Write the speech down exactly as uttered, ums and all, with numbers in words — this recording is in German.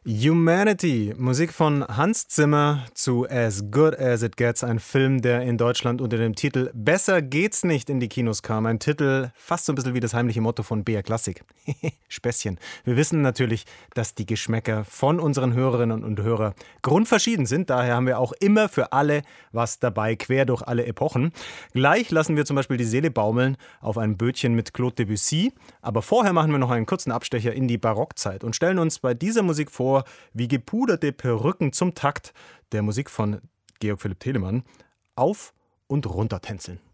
Humanity, Musik von Hans Zimmer zu As Good As It Gets, ein Film, der in Deutschland unter dem Titel Besser geht's nicht in die Kinos kam. Ein Titel fast so ein bisschen wie das heimliche Motto von B R Klassik. Späßchen. Wir wissen natürlich, dass die Geschmäcker von unseren Hörerinnen und Hörern grundverschieden sind. Daher haben wir auch immer für alle was dabei, quer durch alle Epochen. Gleich lassen wir zum Beispiel die Seele baumeln auf ein Bötchen mit Claude Debussy. Aber vorher machen wir noch einen kurzen Abstecher in die Barockzeit und stellen uns bei dieser Musik vor, wie gepuderte Perücken zum Takt der Musik von Georg Philipp Telemann auf- und runtertänzeln.